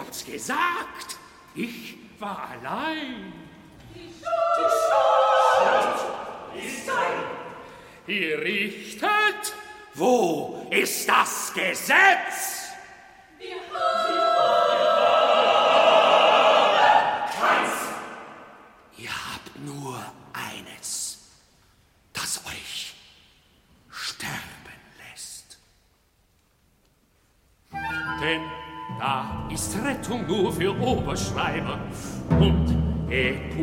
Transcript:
kurz gesagt, ich war allein. Die Schuld ist dein. Ihr richtet, wo ist das Gesetz? Wir haben keins. Ihr habt nur eines, das euch sterben lässt. Denn da ist Rettung nur für Oberschreiber und